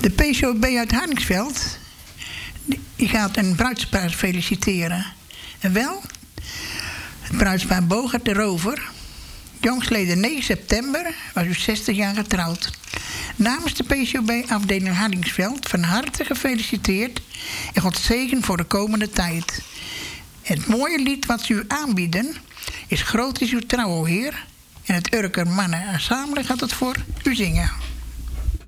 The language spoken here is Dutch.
De PCOB uit Hardingsveld die gaat een bruidspaar feliciteren. En wel, het bruidspaar Bogert de Rover. Jongstleden 9 september was u 60 jaar getrouwd. Namens de PCOB-afdeling Hardingsveld van harte gefeliciteerd en God zegen voor de komende tijd. Het mooie lied wat ze u aanbieden is Groot is uw trouw, o Heer. En het Urker Mannen Ensemble gaat het voor u zingen.